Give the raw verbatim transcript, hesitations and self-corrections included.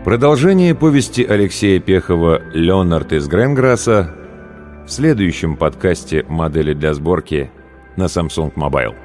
Продолжение повести Алексея Пехова «Леонард из Гренграсса» в следующем подкасте «Модели для сборки» на Samsung Mobile.